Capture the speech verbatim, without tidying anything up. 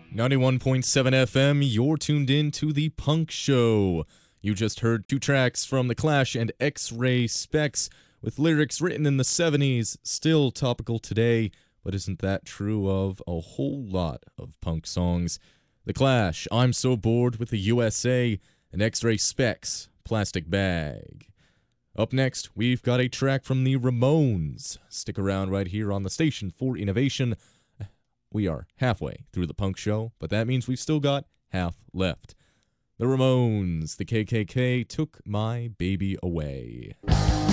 ninety-one point seven F M, you're tuned in to The Punk Show. You just heard two tracks from The Clash and X-Ray Specs, with lyrics written in the seventies, still topical today, but isn't that true of a whole lot of punk songs? The Clash, I'm So Bored with the U S A, and X-Ray Specs, Plastic Bag. Up next, we've got a track from the Ramones. Stick around right here on the station for innovation. We are halfway through the punk show, but that means we've still got half left. The Ramones, the K K K, took my baby away.